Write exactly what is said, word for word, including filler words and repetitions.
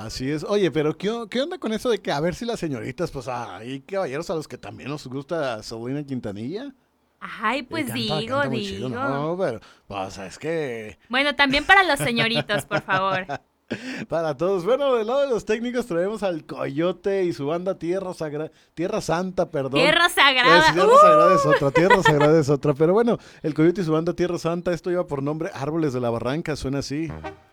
Así es. Oye, pero ¿qué, o- qué onda con eso de que a ver si las señoritas, pues ah, hay caballeros a los que también nos gusta Selena Quintanilla? Ay, Y pues canta, digo, canta muy chido, digo. no, pero, pues es que Bueno, también para los señoritos, por favor. para todos. Bueno, del lado de los técnicos traemos al Coyote y su banda Tierra Sagrada, Tierra Santa, perdón. Tierra Eh, sí, sagrada. Tierra Sagrada es otra, Tierra Sagrada es otra. Pero bueno, el Coyote y su banda Tierra Santa, esto lleva por nombre Árboles de la Barranca, suena así.